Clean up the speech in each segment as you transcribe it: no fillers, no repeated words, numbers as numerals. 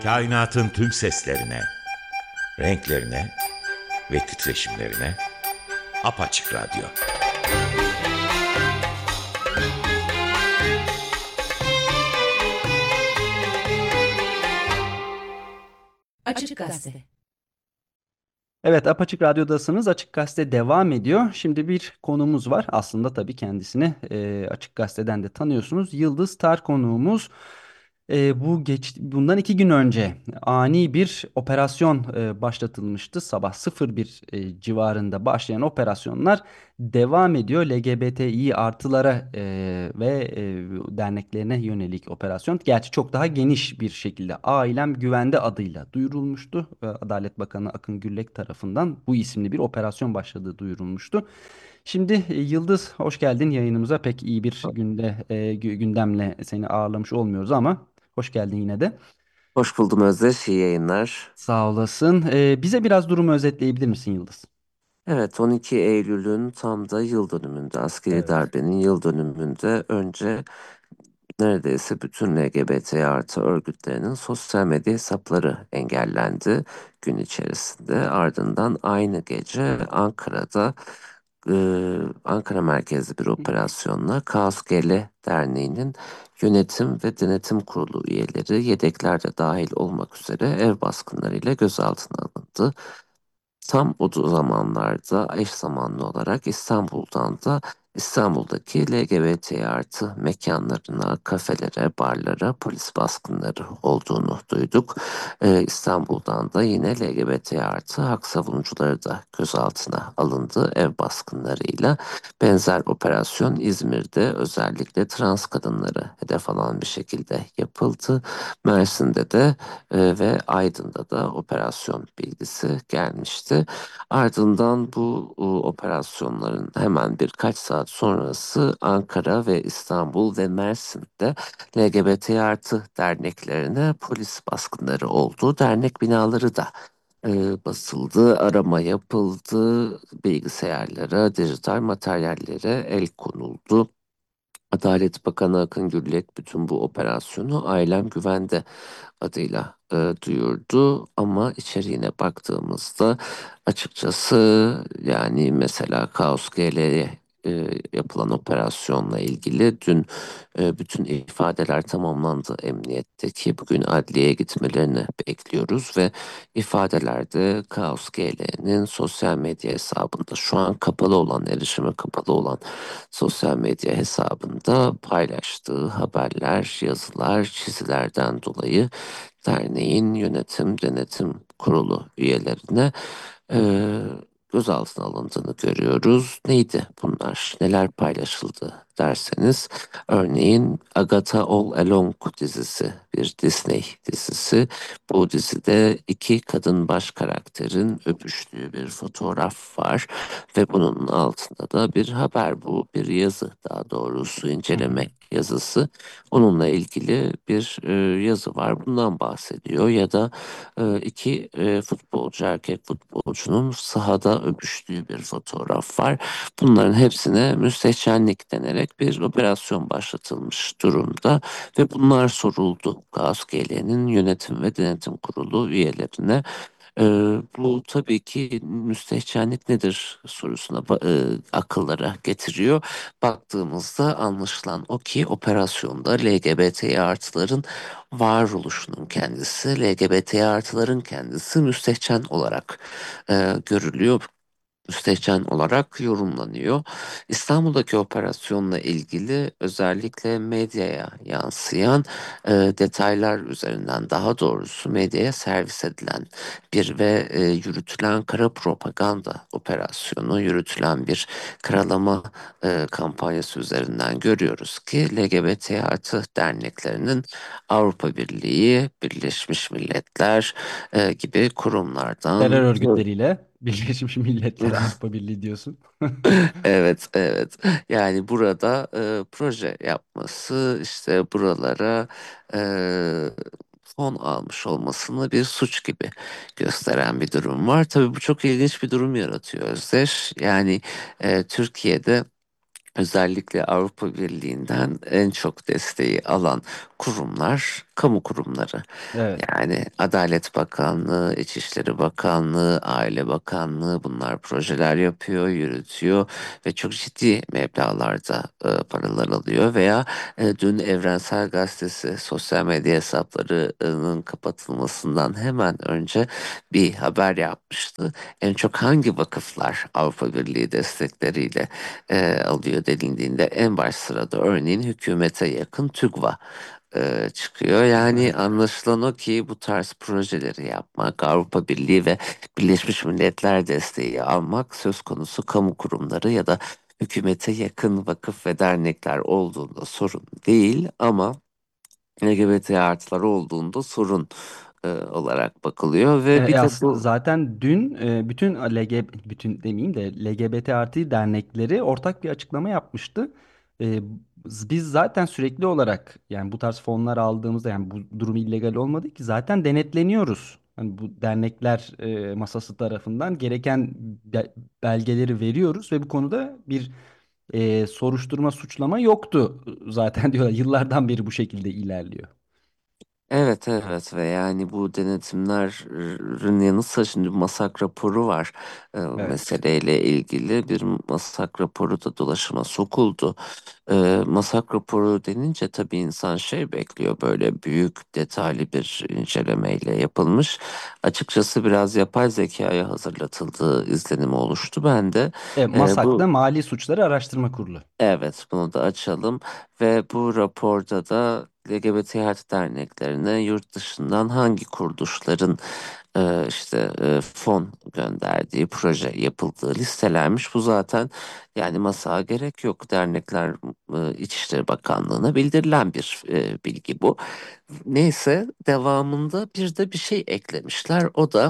Kainatın tüm seslerine, renklerine ve titreşimlerine Apaçık Radyo. Açık Gazete. Evet, Apaçık Radyo'dasınız. Açık Gazete devam ediyor. Şimdi bir konuğumuz var. Aslında tabii kendisini Açık Gazete'den de tanıyorsunuz. Yıldız Tar konuğumuz. Bundan 2 gün önce ani bir operasyon başlatılmıştı. Sabah 01 civarında başlayan operasyonlar devam ediyor. LGBTİ artılara derneklerine yönelik operasyon. Gerçi çok daha geniş bir şekilde Ailem Güvende adıyla duyurulmuştu. Adalet Bakanı Akın Gürlek tarafından bu isimli bir operasyon başladığı duyurulmuştu. Şimdi Yıldız, hoş geldin yayınımıza. Pek iyi bir gündemle seni ağırlamış olmuyoruz ama hoş geldin yine de. Hoş buldum Özdeş, iyi yayınlar. Sağ olasın. Bize biraz durumu özetleyebilir misin Yıldız? Evet, 12 Eylül'ün tam da yıl dönümünde, askeri Evet. darbenin yıl dönümünde önce neredeyse bütün LGBT artı örgütlerinin sosyal medya hesapları engellendi gün içerisinde. Ardından aynı gece Ankara'da Ankara merkezli bir operasyonla Kaos GL Derneği'nin yönetim ve denetim kurulu üyeleri yedekler de dahil olmak üzere ev baskınlarıyla gözaltına alındı. Tam o zamanlarda eş zamanlı olarak İstanbul'daki LGBT artı mekanlarına, kafelere, barlara polis baskınları olduğunu duyduk. İstanbul'dan da yine LGBT artı hak savunucuları da gözaltına alındı ev baskınlarıyla. Benzer operasyon İzmir'de özellikle trans kadınları hedef alan bir şekilde yapıldı. Mersin'de de ve Aydın'da da operasyon bilgisi gelmişti. Ardından bu operasyonların hemen birkaç saat sonrası Ankara ve İstanbul ve Mersin'de LGBT artı derneklerine polis baskınları oldu. Dernek binaları da basıldı, arama yapıldı, bilgisayarlara, dijital materyallere el konuldu. Adalet Bakanı Akın Gürlek bütün bu operasyonu Ailem Güvende adıyla duyurdu ama içeriğine baktığımızda açıkçası yani mesela Kaos GL'ye yapılan operasyonla ilgili dün bütün ifadeler tamamlandı emniyetteki. Bugün adliyeye gitmelerini bekliyoruz ve ifadelerde Kaos GL'nin sosyal medya hesabında şu an kapalı olan, erişime kapalı olan sosyal medya hesabında paylaştığı haberler, yazılar, çizilerden dolayı derneğin yönetim denetim kurulu üyelerine eee gözaltına alındığını görüyoruz. Neydi bunlar? Neler paylaşıldı derseniz, örneğin Agatha All Along dizisi, bir Disney dizisi. Bu dizide iki kadın baş karakterin öpüştüğü bir fotoğraf var ve bunun altında da bir haber, bu bir yazı, daha doğrusu Hı hı. inceleme yazısı. Onunla ilgili bir yazı var. Bundan bahsediyor ya da iki futbolcu, erkek futbolcunun sahada öpüştüğü bir fotoğraf var. Bunların hepsine müstehcenlik denerek bir operasyon başlatılmış durumda ve bunlar soruldu KSGL'nin yönetim ve denetim kurulu üyelerine. Bu tabii ki müstehcenlik nedir sorusuna akıllara getiriyor. Baktığımızda anlaşılan o ki operasyonda LGBT artıların varoluşunun kendisi, LGBT artıların kendisi müstehcen olarak görülüyor, müstehcen olarak yorumlanıyor. İstanbul'daki operasyonla ilgili özellikle medyaya yansıyan detaylar üzerinden, daha doğrusu medyaya servis edilen bir ve yürütülen kara propaganda operasyonu, yürütülen bir karalama kampanyası üzerinden görüyoruz ki LGBT artı derneklerinin Avrupa Birliği, Birleşmiş Milletler gibi Terör kurumlardan örgütleriyle Birleşmiş Milletler Avrupa Birliği diyorsun. evet, evet. Yani burada proje yapması, işte buralara e, fon almış olmasını bir suç gibi gösteren bir durum var. Tabii bu çok ilginç bir durum yaratıyor Özdeş. Yani Türkiye'de özellikle Avrupa Birliği'nden en çok desteği alan kurumlar, kamu kurumları. Evet. Yani Adalet Bakanlığı, İçişleri Bakanlığı, Aile Bakanlığı bunlar projeler yapıyor, yürütüyor ve çok ciddi meblağlarda paralar alıyor. Veya dün Evrensel Gazetesi sosyal medya hesaplarının kapatılmasından hemen önce bir haber yapmıştı. En çok hangi vakıflar Avrupa Birliği destekleriyle alıyor denildiğinde en baş sırada örneğin hükümete yakın TÜGVA çıkıyor. Yani Evet. anlaşılan o ki bu tarz projeleri yapmak, Avrupa Birliği ve Birleşmiş Milletler desteği almak söz konusu kamu kurumları ya da hükümete yakın vakıf ve dernekler olduğunda sorun değil ama LGBT artılar olduğunda sorun olarak bakılıyor ve bir de bu. Zaten dün bütün bütün demeyeyim de LGBT artı dernekleri ortak bir açıklama yapmıştı. E, Biz zaten sürekli olarak yani bu tarz fonlar aldığımızda yani bu durum illegal olmadı ki zaten denetleniyoruz. Hani bu dernekler masası tarafından gereken belgeleri veriyoruz ve bu konuda bir soruşturma suçlama yoktu zaten diyorlar. Yıllardan beri bu şekilde ilerliyor. Evet, evet, ve yani bu denetimlerin yanı sıra şimdi bir MASAK raporu var. Evet. Meseleyle ilgili bir MASAK raporu da dolaşıma sokuldu. MASAK raporu denince tabii insan şey bekliyor, böyle büyük detaylı bir incelemeyle yapılmış. Açıkçası biraz yapay zekaya hazırlatıldığı izlenimi oluştu bende. MASAK'ta Bu Mali Suçları Araştırma Kurulu. Evet, bunu da açalım ve bu raporda da LGBT artı derneklerine yurt dışından hangi kuruluşların işte fon gönderdiği, proje yapıldığı listelenmiş. Bu zaten yani masaya gerek yok. Dernekler İçişleri Bakanlığı'na bildirilen bir bilgi bu. Neyse, devamında bir de bir şey eklemişler. O da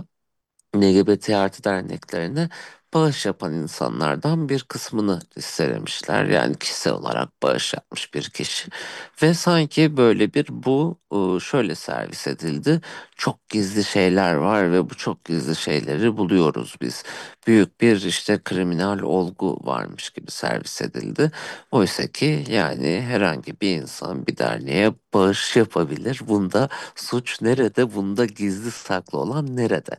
LGBT artı derneklerine bağış yapan insanlardan bir kısmını listelemişler. Yani kişisel olarak bağış yapmış bir kişi. Ve sanki böyle bir bu şöyle servis edildi. Çok gizli şeyler var ve bu çok gizli şeyleri buluyoruz biz. Büyük bir işte kriminal olgu varmış gibi servis edildi. Oysa ki yani herhangi bir insan bir derneğe bağış yapabilir. Bunda suç nerede? Bunda gizli saklı olan nerede?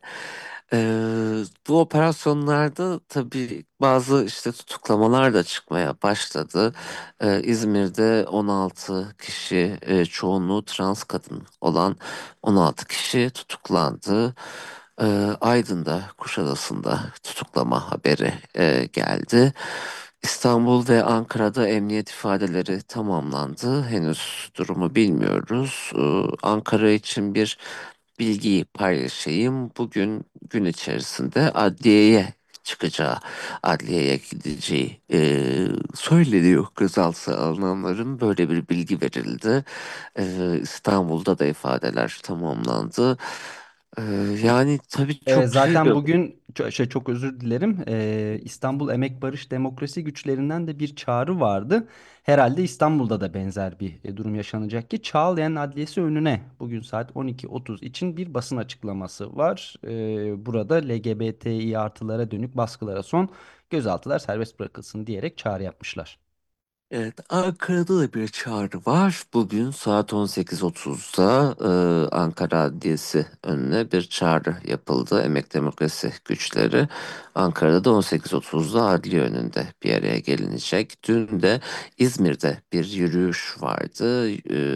Bu operasyonlarda tabii bazı işte tutuklamalar da çıkmaya başladı. İzmir'de 16 kişi, çoğunluğu trans kadın olan 16 kişi tutuklandı. Aydın'da, Kuşadası'nda tutuklama haberi geldi. İstanbul ve Ankara'da emniyet ifadeleri tamamlandı. Henüz durumu bilmiyoruz. Ankara için bir bilgiyi paylaşayım. Bugün gün içerisinde adliyeye çıkacağı, adliyeye gideceği söyleniyor. Gözaltı alınanların böyle bir bilgi verildi. İstanbul'da da ifadeler tamamlandı. Ee, Yani tabii çok şey Zaten de. bugün çok özür dilerim. İstanbul Emek Barış Demokrasi güçlerinden de bir çağrı vardı. Herhalde İstanbul'da da benzer bir durum yaşanacak ki Çağlayan Adliyesi önüne bugün saat 12.30 için bir basın açıklaması var. Burada LGBTİ artılara dönük baskılara son, gözaltılar serbest bırakılsın diyerek çağrı yapmışlar. Evet, Ankara'da da bir çağrı var. Bugün saat 18.30'da Ankara Adliyesi önüne bir çağrı yapıldı. Emek Demokrasi Güçleri Ankara'da da 18.30'da adliye önünde bir araya gelinecek. Dün de İzmir'de bir yürüyüş vardı.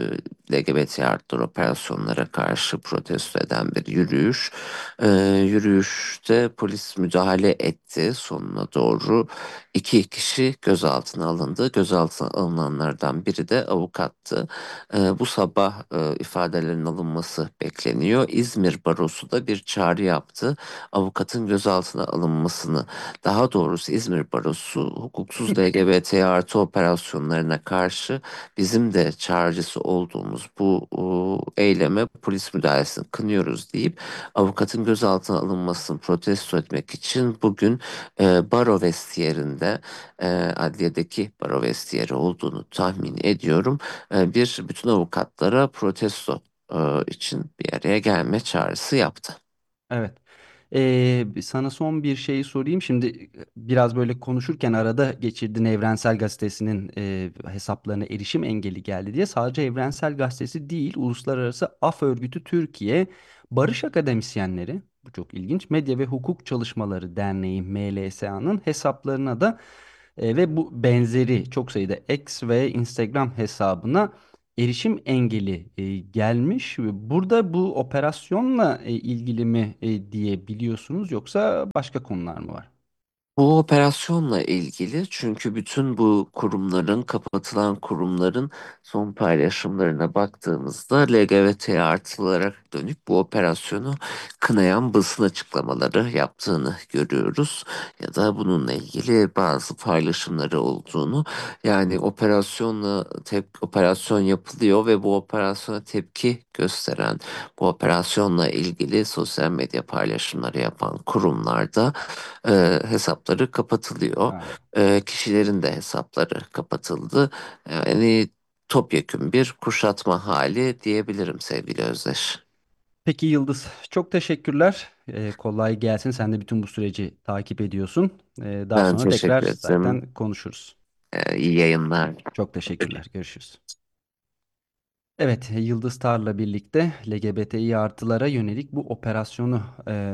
LGBT artı operasyonlara karşı protesto eden bir yürüyüş. Yürüyüşte polis müdahale etti sonuna doğru. İki kişi gözaltına alındı. Gözaltına alınanlardan biri de avukattı. Bu sabah ifadelerin alınması bekleniyor. İzmir Barosu da bir çağrı yaptı. Avukatın gözaltına alınmasını, daha doğrusu İzmir Barosu hukuksuz LGBT artı operasyonlarına karşı bizim de çağrıcısı olduğumuz bu eyleme polis müdahalesini kınıyoruz deyip avukatın gözaltına alınmasını protesto etmek için bugün baro vestiyerinde, adliyedeki baro vestiyeri olduğunu tahmin ediyorum. Bir bütün avukatlara protesto için bir araya gelme çağrısı yaptı. Evet. Sana son bir şey sorayım. Şimdi biraz böyle konuşurken arada geçirdin Evrensel Gazetesi'nin hesaplarına erişim engeli geldi diye. Sadece Evrensel Gazetesi değil, Uluslararası Af Örgütü Türkiye, Barış Akademisyenleri, bu çok ilginç, Medya ve Hukuk Çalışmaları Derneği MLSA'nın hesaplarına da ve bu benzeri çok sayıda X ve Instagram hesabına erişim engeli gelmiş. Burada bu operasyonla ilgili mi diyebiliyorsunuz yoksa başka konular mı var? Bu operasyonla ilgili çünkü bütün bu kurumların, kapatılan kurumların son paylaşımlarına baktığımızda LGBT artılara dönük bu operasyonu kınayan basın açıklamaları yaptığını görüyoruz. Ya da bununla ilgili bazı paylaşımları olduğunu, yani operasyon yapılıyor ve bu operasyona tepki gösteren, bu operasyonla ilgili sosyal medya paylaşımları yapan kurumlarda hesapları kapatılıyor. Ha. Kişilerin de hesapları kapatıldı. Yani topyekün bir kuşatma hali diyebilirim sevgili Özdeş. Peki Yıldız, çok teşekkürler. Kolay gelsin. Sen de bütün bu süreci takip ediyorsun. Daha Ben sonra tekrar teşekkür ederim. zaten konuşuruz. İyi yayınlar. Çok teşekkürler. Görüşürüz. Evet, Yıldız Tar'la birlikte LGBTİ artılara yönelik bu operasyonu,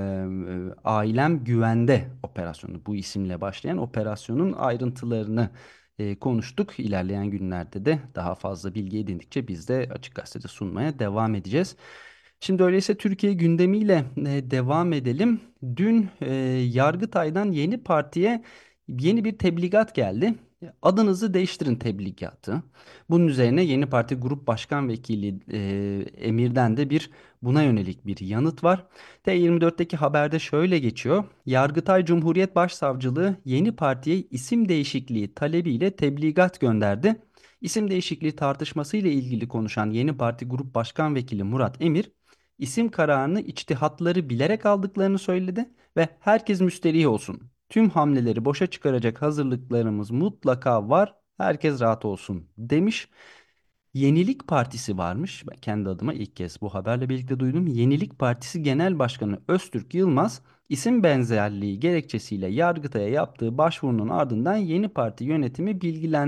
Ailem Güvende operasyonu, bu isimle başlayan operasyonun ayrıntılarını konuştuk. İlerleyen günlerde de daha fazla bilgi edindikçe biz de Açık Gazete'de sunmaya devam edeceğiz. Şimdi öyleyse Türkiye gündemiyle devam edelim. Dün Yargıtay'dan yeni partiye yeni bir tebligat geldi. Adınızı değiştirin tebligatı. Bunun üzerine yeni parti Grup Başkan Vekili Emir'den de buna yönelik bir yanıt var. T24'teki haberde şöyle geçiyor. Yargıtay Cumhuriyet Başsavcılığı yeni partiye isim değişikliği talebiyle tebligat gönderdi. İsim değişikliği tartışması ile ilgili konuşan yeni parti Grup Başkan Vekili Murat Emir, isim kararını içtihatları bilerek aldıklarını söyledi ve herkes müsterih olsun. Tüm hamleleri boşa çıkaracak hazırlıklarımız mutlaka var. Herkes rahat olsun demiş. Yenilik Partisi varmış. Ben kendi adıma ilk kez bu haberle birlikte duydum. Yenilik Partisi Genel Başkanı Öztürk Yılmaz isim benzerliği gerekçesiyle Yargıtay'a yaptığı başvurunun ardından yeni parti yönetimi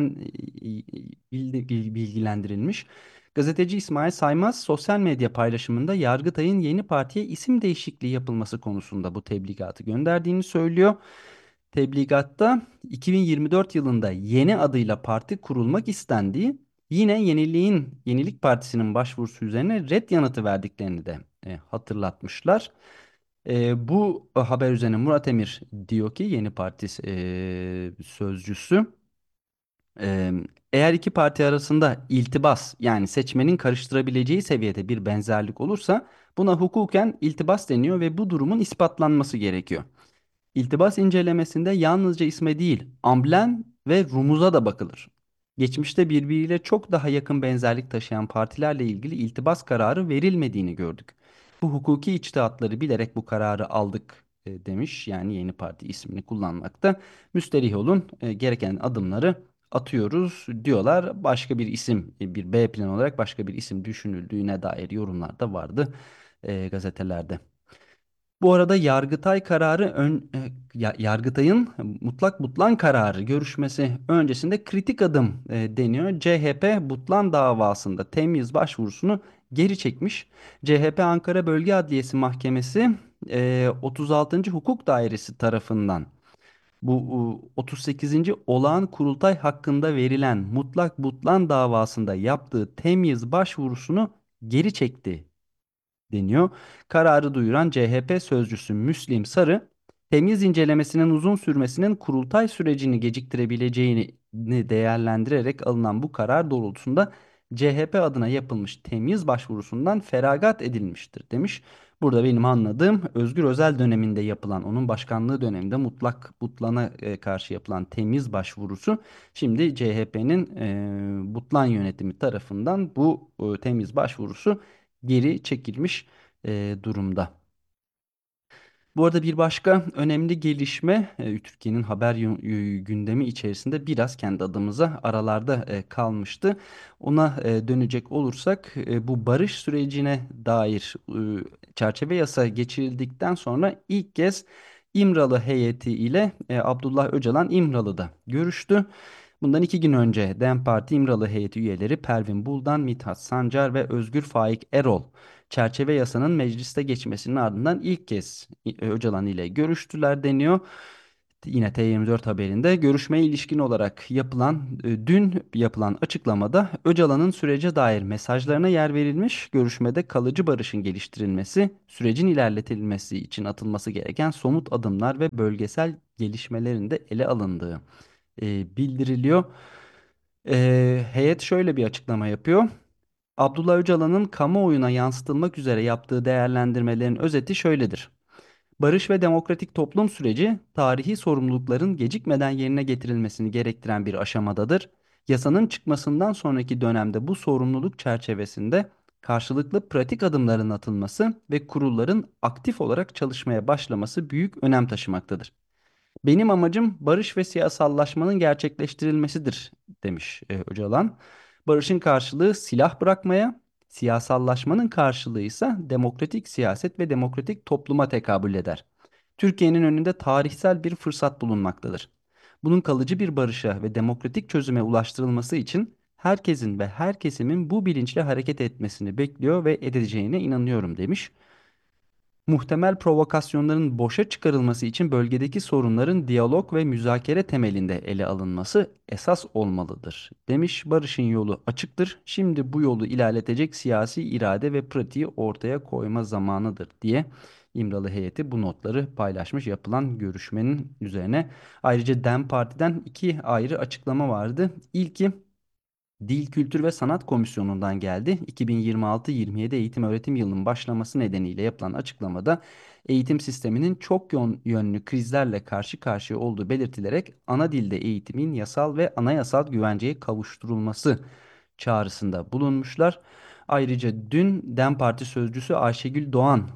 bilgilendirilmiş. Gazeteci İsmail Saymaz sosyal medya paylaşımında Yargıtay'ın yeni partiye isim değişikliği yapılması konusunda bu tebligatı gönderdiğini söylüyor. Tebligatta 2024 yılında yeni adıyla parti kurulmak istendiği, yine Yenilik Partisi'nin başvurusu üzerine red yanıtı verdiklerini de hatırlatmışlar. Bu haber üzerine Murat Emir diyor ki yeni parti sözcüsü, e, eğer iki parti arasında iltibas, yani seçmenin karıştırabileceği seviyede bir benzerlik olursa buna hukuken iltibas deniyor ve bu durumun ispatlanması gerekiyor. İltibas incelemesinde yalnızca isme değil, amblem ve rumuza da bakılır. Geçmişte birbiriyle çok daha yakın benzerlik taşıyan partilerle ilgili iltibas kararı verilmediğini gördük. Bu hukuki içtihatları bilerek bu kararı aldık demiş. Yani yeni parti ismini kullanmakta. Müsterih olun, gereken adımları atıyoruz diyorlar. Başka bir isim, bir B plan olarak başka bir isim düşünüldüğüne dair yorumlar da vardı gazetelerde. Bu arada Yargıtay kararı Yargıtay'ın mutlak butlan kararı görüşmesi öncesinde kritik adım deniyor. CHP butlan davasında temyiz başvurusunu geri çekmiş. CHP Ankara Bölge Adliyesi Mahkemesi 36. Hukuk Dairesi tarafından bu 38. olağan kurultay hakkında verilen mutlak butlan davasında yaptığı temyiz başvurusunu geri çekti deniyor. Kararı duyuran CHP sözcüsü Müslim Sarı, temyiz incelemesinin uzun sürmesinin kurultay sürecini geciktirebileceğini değerlendirerek alınan bu karar doğrultusunda CHP adına yapılmış temyiz başvurusundan feragat edilmiştir demiş. Burada benim anladığım Özgür Özel döneminde yapılan, onun başkanlığı döneminde mutlak butlana karşı yapılan temyiz başvurusu şimdi CHP'nin butlan yönetimi tarafından bu temyiz başvurusu geri çekilmiş durumda. Bu arada bir başka önemli gelişme Türkiye'nin haber gündemi içerisinde biraz kendi adımıza aralarda kalmıştı. Ona dönecek olursak bu barış sürecine dair çerçeve yasa geçirildikten sonra ilk kez İmralı heyeti ile Abdullah Öcalan İmralı'da görüştü. Bundan 2 gün önce DEM Parti İmralı heyeti üyeleri Pervin Buldan, Mithat Sancar ve Özgür Faik Erol çerçeve yasanın mecliste geçmesinin ardından ilk kez Öcalan ile görüştüler deniyor. Yine T24 haberinde görüşmeye ilişkin olarak dün yapılan açıklamada Öcalan'ın sürece dair mesajlarına yer verilmiş. Görüşmede kalıcı barışın geliştirilmesi, sürecin ilerletilmesi için atılması gereken somut adımlar ve bölgesel gelişmelerin de ele alındığı bildiriliyor. Heyet şöyle bir açıklama yapıyor. Abdullah Öcalan'ın kamuoyuna yansıtılmak üzere yaptığı değerlendirmelerin özeti şöyledir. Barış ve demokratik toplum süreci, tarihi sorumlulukların gecikmeden yerine getirilmesini gerektiren bir aşamadadır. Yasanın çıkmasından sonraki dönemde bu sorumluluk çerçevesinde karşılıklı pratik adımların atılması ve kurulların aktif olarak çalışmaya başlaması büyük önem taşımaktadır. Benim amacım barış ve siyasallaşmanın gerçekleştirilmesidir demiş Öcalan. Barışın karşılığı silah bırakmaya, siyasallaşmanın karşılığı ise demokratik siyaset ve demokratik topluma tekabül eder. Türkiye'nin önünde tarihsel bir fırsat bulunmaktadır. Bunun kalıcı bir barışa ve demokratik çözüme ulaştırılması için herkesin ve her kesimin bu bilinçle hareket etmesini bekliyor ve edeceğine inanıyorum demiş. Muhtemel provokasyonların boşa çıkarılması için bölgedeki sorunların diyalog ve müzakere temelinde ele alınması esas olmalıdır demiş. Barışın yolu açıktır. Şimdi bu yolu ilerletecek siyasi irade ve pratiği ortaya koyma zamanıdır diye İmralı heyeti bu notları paylaşmış yapılan görüşmenin üzerine. Ayrıca DEM Parti'den 2 ayrı açıklama vardı. İlki Dil, Kültür ve Sanat Komisyonu'ndan geldi. 2026-27 eğitim öğretim yılının başlaması nedeniyle yapılan açıklamada eğitim sisteminin çok yönlü krizlerle karşı karşıya olduğu belirtilerek ana dilde eğitimin yasal ve anayasal güvenceye kavuşturulması çağrısında bulunmuşlar. Ayrıca dün DEM Parti sözcüsü Ayşegül Doğan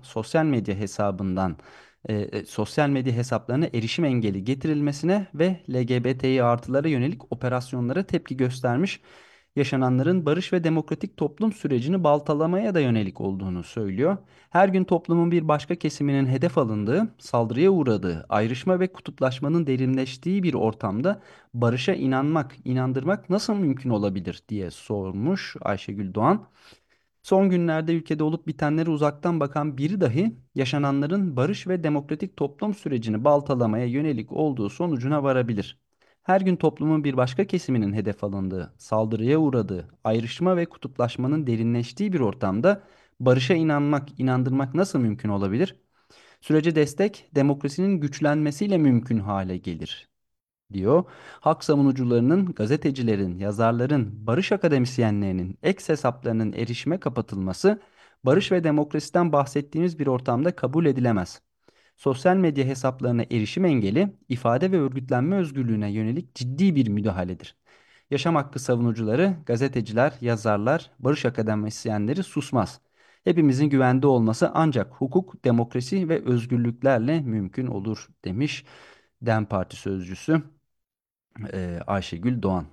sosyal medya hesaplarına erişim engeli getirilmesine ve LGBTİ artılara yönelik operasyonlara tepki göstermiş, yaşananların barış ve demokratik toplum sürecini baltalamaya da yönelik olduğunu söylüyor. Her gün toplumun bir başka kesiminin hedef alındığı, saldırıya uğradığı, ayrışma ve kutuplaşmanın derinleştiği bir ortamda barışa inandırmak nasıl mümkün olabilir diye sormuş Ayşegül Doğan. Son günlerde ülkede olup bitenlere uzaktan bakan biri dahi yaşananların barış ve demokratik toplum sürecini baltalamaya yönelik olduğu sonucuna varabilir. Her gün toplumun bir başka kesiminin hedef alındığı, saldırıya uğradığı, ayrışma ve kutuplaşmanın derinleştiği bir ortamda barışa inandırmak nasıl mümkün olabilir? Sürece destek, demokrasinin güçlenmesiyle mümkün hale gelir diyor. Hak savunucularının, gazetecilerin, yazarların, barış akademisyenlerinin X hesaplarının erişime kapatılması, barış ve demokrasiden bahsettiğimiz bir ortamda kabul edilemez. Sosyal medya hesaplarına erişim engeli, ifade ve örgütlenme özgürlüğüne yönelik ciddi bir müdahaledir. Yaşam hakkı savunucuları, gazeteciler, yazarlar, barış akademisyenleri susmaz. Hepimizin güvende olması ancak hukuk, demokrasi ve özgürlüklerle mümkün olur demiş DEM Parti sözcüsü Ayşegül Doğan.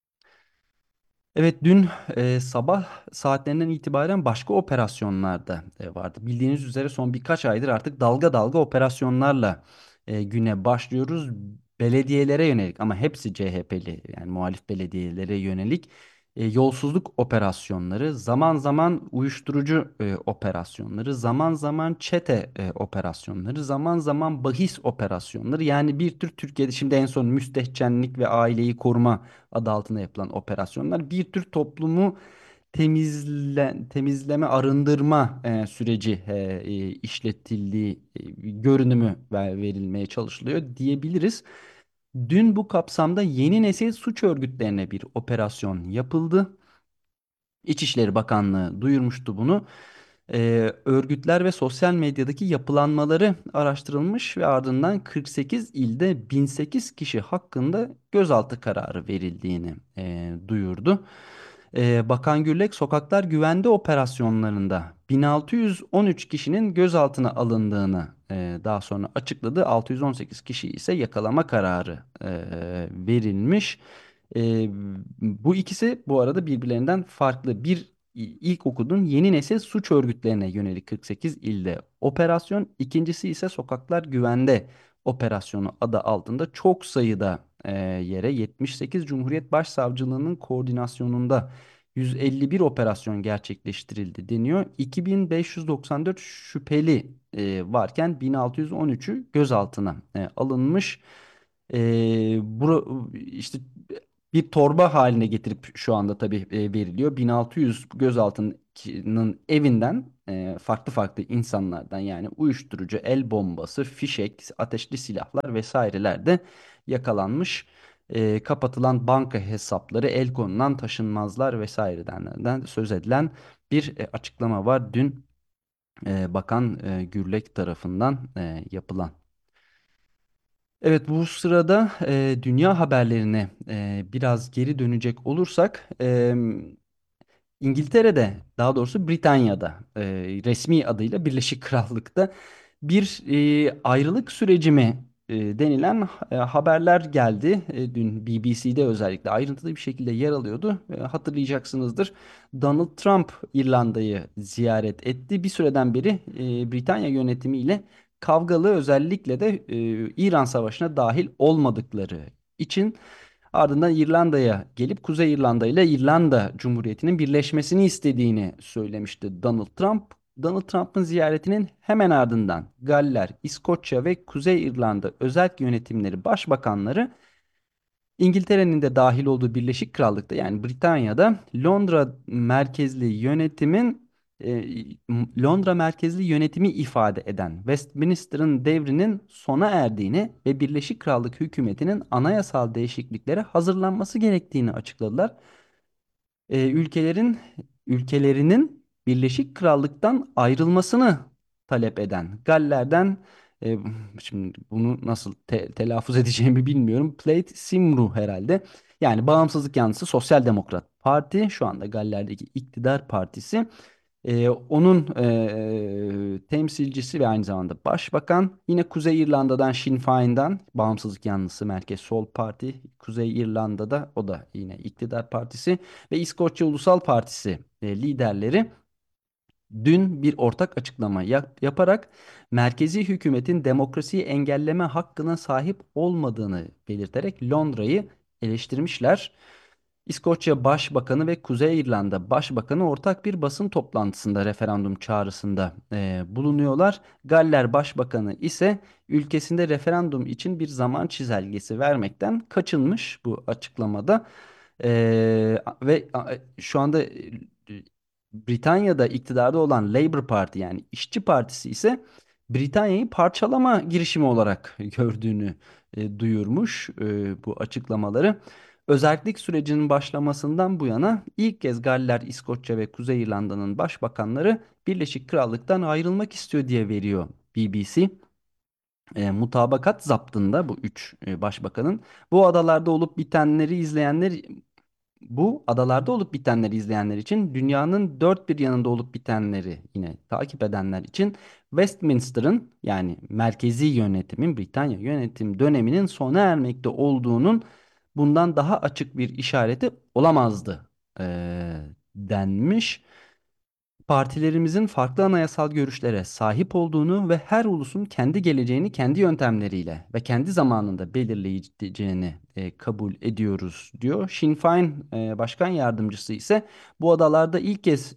Evet, dün sabah saatlerinden itibaren başka operasyonlar da vardı. Bildiğiniz üzere son birkaç aydır artık dalga dalga operasyonlarla güne başlıyoruz. Belediyelere yönelik, ama hepsi CHP'li, yani muhalif belediyelere yönelik yolsuzluk operasyonları, zaman zaman uyuşturucu operasyonları, zaman zaman çete operasyonları, zaman zaman bahis operasyonları. Yani bir tür Türkiye'de şimdi en son müstehcenlik ve aileyi koruma adı altında yapılan operasyonlar, bir tür toplumu temizleme, arındırma süreci işletildiği görünümü verilmeye çalışılıyor diyebiliriz. Dün bu kapsamda yeni nesil suç örgütlerine bir operasyon yapıldı. İçişleri Bakanlığı duyurmuştu bunu. Örgütler ve sosyal medyadaki yapılanmaları araştırılmış ve ardından 48 ilde 1008 kişi hakkında gözaltı kararı verildiğini duyurdu. Bakan Gürlek sokaklar güvende operasyonlarında 1613 kişinin gözaltına alındığını daha sonra açıkladı. 618 kişi ise yakalama kararı verilmiş. E, Bu ikisi bu arada birbirlerinden farklı. İlk okuduğum yeni nesil suç örgütlerine yönelik 48 ilde operasyon. İkincisi ise sokaklar güvende operasyonu adı altında çok sayıda yere 78 Cumhuriyet Başsavcılığının koordinasyonunda 151 operasyon gerçekleştirildi deniyor. 2594 şüpheli varken 1613'ü gözaltına alınmış. İşte bir torba haline getirip şu anda tabii veriliyor. 1600 gözaltının evinden farklı farklı insanlardan, yani uyuşturucu, el bombası, fişek, ateşli silahlar vesaireler de yakalanmış. Kapatılan banka hesapları, el konulan taşınmazlar vesaireden söz edilen bir açıklama var. Dün Bakan Gürlek tarafından yapılan. Evet, bu sırada dünya haberlerine biraz geri dönecek olursak, İngiltere'de, daha doğrusu Britanya'da, resmi adıyla Birleşik Krallık'ta bir ayrılık süreci mi denilen haberler geldi. Dün BBC'de özellikle ayrıntılı bir şekilde yer alıyordu. Hatırlayacaksınızdır. Donald Trump İrlanda'yı ziyaret etti. Bir süreden beri Britanya yönetimiyle kavgalı, özellikle de İran Savaşı'na dahil olmadıkları için. Ardından İrlanda'ya gelip Kuzey İrlanda ile İrlanda Cumhuriyeti'nin birleşmesini istediğini söylemişti Donald Trump. Donald Trump'ın ziyaretinin hemen ardından Galler, İskoçya ve Kuzey İrlanda özerk yönetimleri başbakanları, İngiltere'nin de dahil olduğu Birleşik Krallık'ta, yani Britanya'da e, Londra merkezli yönetimi ifade eden Westminster'ın devrinin sona erdiğini ve Birleşik Krallık hükümetinin anayasal değişikliklere hazırlanması gerektiğini açıkladılar. Ülkelerinin Birleşik Krallık'tan ayrılmasını talep eden Galler'den, e, şimdi bunu nasıl telaffuz edeceğimi bilmiyorum. Plaid Cymru herhalde. Yani bağımsızlık yanlısı Sosyal Demokrat Parti, şu anda Galler'deki iktidar partisi. Onun temsilcisi ve aynı zamanda başbakan, yine Kuzey İrlanda'dan Sinn Féin'den, bağımsızlık yanlısı Merkez Sol Parti, Kuzey İrlanda'da, o da yine iktidar partisi, ve İskoçya Ulusal Partisi liderleri dün bir ortak açıklama yaparak merkezi hükümetin demokrasiyi engelleme hakkına sahip olmadığını belirterek Londra'yı eleştirmişler. İskoçya Başbakanı ve Kuzey İrlanda Başbakanı ortak bir basın toplantısında referandum çağrısında bulunuyorlar. Galler Başbakanı ise ülkesinde referandum için bir zaman çizelgesi vermekten kaçınmış bu açıklamada. Şu anda Britanya'da iktidarda olan Labour Parti, yani İşçi Partisi ise Britanya'yı parçalama girişimi olarak gördüğünü duyurmuş bu açıklamaları. Özerklik sürecinin başlamasından bu yana ilk kez Galler, İskoçya ve Kuzey İrlanda'nın başbakanları Birleşik Krallık'tan ayrılmak istiyor diye veriyor BBC. Mutabakat zaptında bu üç başbakanın bu adalarda olup bitenleri izleyenler bu adalarda olup bitenleri izleyenler için, dünyanın dört bir yanında olup bitenleri yine takip edenler için Westminster'ın, yani merkezi yönetimin, Britanya yönetim döneminin sona ermekte olduğunun bundan daha açık bir işareti olamazdı denmiş. Partilerimizin farklı anayasal görüşlere sahip olduğunu ve her ulusun kendi geleceğini kendi yöntemleriyle ve kendi zamanında belirleyeceğini kabul ediyoruz diyor. Sinn Féin Başkan Yardımcısı ise bu adalarda ilk kez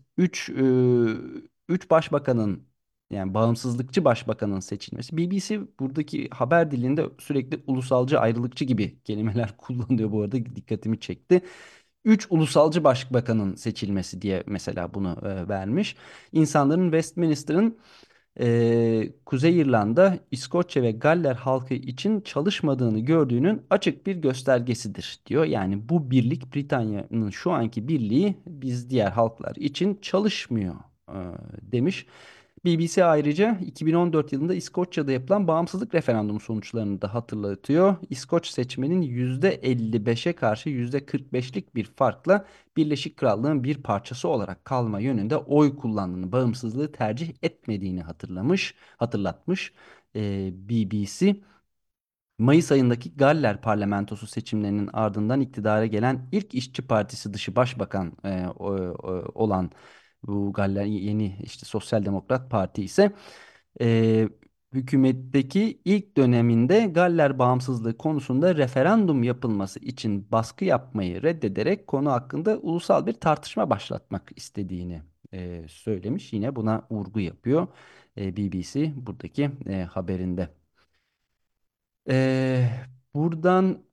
3 başbakanın, yani bağımsızlıkçı başbakanın seçilmesi. BBC buradaki haber dilinde sürekli ulusalcı, ayrılıkçı gibi kelimeler kullanıyor, bu arada dikkatimi çekti. Üç ulusalcı başbakanın seçilmesi diye mesela bunu vermiş. İnsanların Westminster'ın Kuzey İrlanda, İskoçya ve Galler halkı için çalışmadığını gördüğünün açık bir göstergesidir diyor. Yani bu birlik, Britanya'nın şu anki birliği biz diğer halklar için çalışmıyor demiş. BBC ayrıca 2014 yılında İskoçya'da yapılan bağımsızlık referandumu sonuçlarını da hatırlatıyor. İskoç seçmenin %55'e karşı %45'lik bir farkla Birleşik Krallığın bir parçası olarak kalma yönünde oy kullandığını, bağımsızlığı tercih etmediğini hatırlatmış BBC. Mayıs ayındaki Galler Parlamentosu seçimlerinin ardından iktidara gelen ilk İşçi Partisi dışı başbakan olan bu Galler yeni işte Sosyal Demokrat Parti ise e, hükümetteki ilk döneminde Galler bağımsızlığı konusunda referandum yapılması için baskı yapmayı reddederek konu hakkında ulusal bir tartışma başlatmak istediğini söylemiş. Yine buna vurgu yapıyor BBC buradaki haberinde. Ee, buradan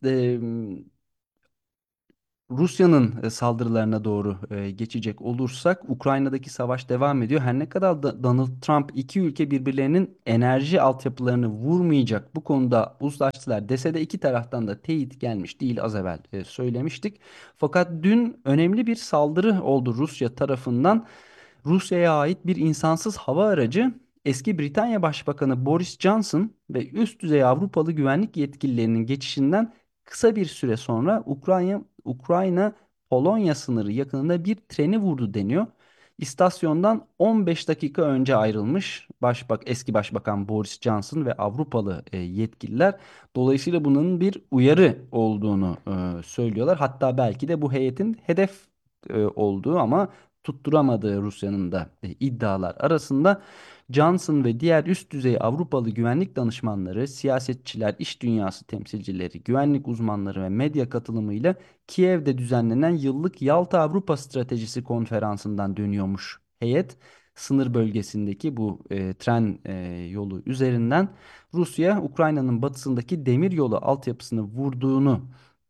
Rusya'nın saldırılarına doğru geçecek olursak Ukrayna'daki savaş devam ediyor. Her ne kadar Donald Trump iki ülke birbirlerinin enerji altyapılarını vurmayacak bu konuda uzlaştılar dese de iki taraftan da teyit gelmiş değil, az evvel söylemiştik. Fakat dün önemli bir saldırı oldu Rusya tarafından. Rusya'ya ait bir insansız hava aracı eski Britanya Başbakanı Boris Johnson ve üst düzey Avrupalı güvenlik yetkililerinin geçişinden kısa bir süre sonra Ukrayna Polonya sınırı yakınında bir treni vurdu deniyor. İstasyondan 15 dakika önce ayrılmış eski Başbakan Boris Johnson ve Avrupalı yetkililer. Dolayısıyla bunun bir uyarı olduğunu söylüyorlar. Hatta belki de bu heyetin hedef olduğu ama tutturamadığı Rusya'nın da iddialar arasında. Johnson ve diğer üst düzey Avrupalı güvenlik danışmanları, siyasetçiler, iş dünyası temsilcileri, güvenlik uzmanları ve medya katılımıyla Kiev'de düzenlenen yıllık Yalta Avrupa Stratejisi konferansından dönüyormuş heyet. Sınır bölgesindeki bu tren yolu üzerinden Rusya, Ukrayna'nın batısındaki demir yolu altyapısını vurduğunu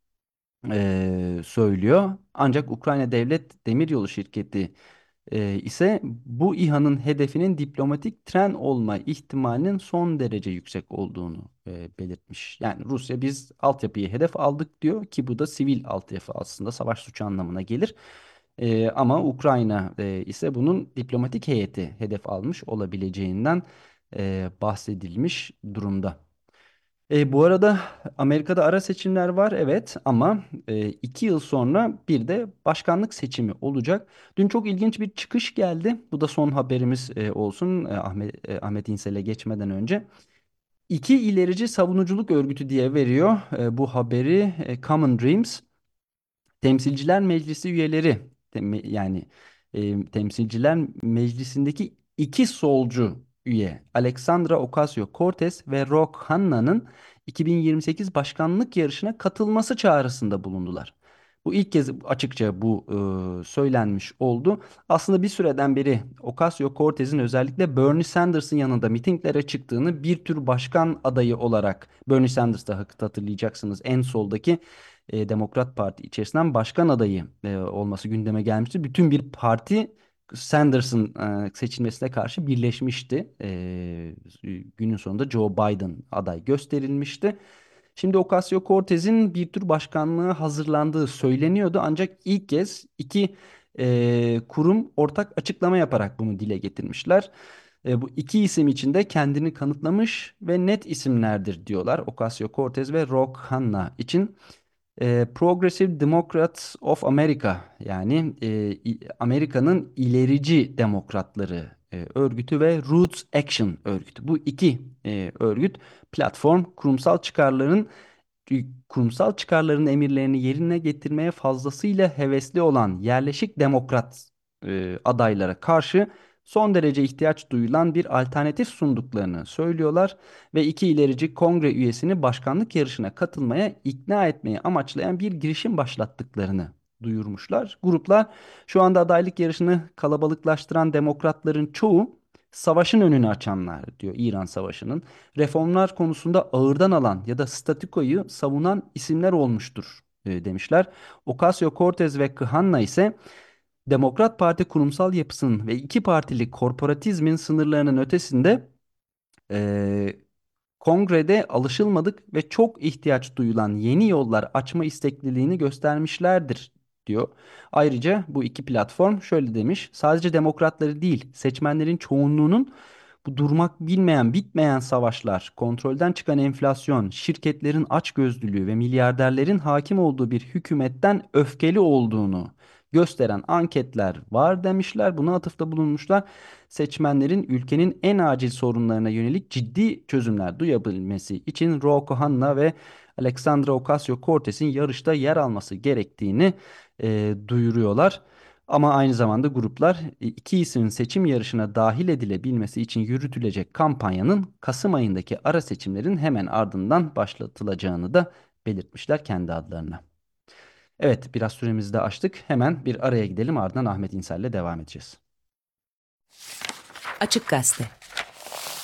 söylüyor. Ancak Ukrayna Devlet Demiryolu Şirketi ise bu İHA'nın hedefinin diplomatik tren olma ihtimalinin son derece yüksek olduğunu belirtmiş. Yani Rusya biz altyapıyı hedef aldık diyor ki bu da sivil altyapı, aslında savaş suçu anlamına gelir. Ama Ukrayna ise bunun diplomatik heyeti hedef almış olabileceğinden bahsedilmiş durumda. Bu arada Amerika'da ara seçimler var, evet, ama 2 yıl sonra bir de başkanlık seçimi olacak. Dün çok ilginç bir çıkış geldi. Bu da son haberimiz olsun Ahmet İnsel'e geçmeden önce. İki ilerici savunuculuk örgütü diye veriyor bu haberi Common Dreams. Temsilciler Meclisi üyeleri yani Temsilciler Meclisi'ndeki iki solcu üye Alexandra Ocasio-Cortez ve Rock Hanna'nın 2028 başkanlık yarışına katılması çağrısında bulundular. Bu ilk kez açıkça bu söylenmiş oldu. Aslında bir süreden beri Ocasio-Cortez'in özellikle Bernie Sanders'ın yanında mitinglere çıktığını, bir tür başkan adayı olarak Bernie Sanders da hatırlayacaksınız en soldaki Demokrat Parti içerisinden başkan adayı olması gündeme gelmişti. Bütün bir parti Sanders'ın seçilmesine karşı birleşmişti. Günün sonunda Joe Biden aday gösterilmişti. Şimdi Ocasio-Cortez'in bir tür başkanlığa hazırlandığı söyleniyordu. Ancak ilk kez iki kurum ortak açıklama yaparak bunu dile getirmişler. Bu iki isim için de kendini kanıtlamış ve net isimlerdir diyorlar. Ocasio-Cortez ve Rock Hanna için. Progressive Democrats of America, yani Amerika'nın ilerici demokratları örgütü ve Roots Action örgütü. Bu iki örgüt platform kurumsal çıkarların emirlerini yerine getirmeye fazlasıyla hevesli olan yerleşik demokrat adaylara karşı son derece ihtiyaç duyulan bir alternatif sunduklarını söylüyorlar ve iki ilerici kongre üyesini başkanlık yarışına katılmaya ikna etmeyi amaçlayan bir girişim başlattıklarını duyurmuşlar. Gruplar şu anda adaylık yarışını kalabalıklaştıran demokratların çoğu savaşın önünü açanlar diyor, İran Savaşı'nın. Reformlar konusunda ağırdan alan ya da statükoyu savunan isimler olmuştur demişler. Ocasio-Cortez ve Khanna ise Demokrat Parti kurumsal yapısının ve iki partili korporatizmin sınırlarının ötesinde eee, kongrede alışılmadık ve çok ihtiyaç duyulan yeni yollar açma istekliliğini göstermişlerdir diyor. Ayrıca bu iki platform şöyle demiş: sadece demokratları değil, seçmenlerin çoğunluğunun bu durmak bilmeyen, bitmeyen savaşlar, kontrolden çıkan enflasyon, şirketlerin açgözlülüğü ve milyarderlerin hakim olduğu bir hükümetten öfkeli olduğunu gösteren anketler var demişler. Buna atıfta bulunmuşlar. Seçmenlerin ülkenin en acil sorunlarına yönelik ciddi çözümler duyabilmesi için Rouco Hanna ve Alexandra Ocasio-Cortez'in yarışta yer alması gerektiğini duyuruyorlar. Ama aynı zamanda gruplar iki ismin seçim yarışına dahil edilebilmesi için yürütülecek kampanyanın Kasım ayındaki ara seçimlerin hemen ardından başlatılacağını da belirtmişler kendi adlarına. Evet, biraz süremizi de aştık. Hemen bir araya gidelim, ardından Ahmet İnsel'le devam edeceğiz. Açık Gazete.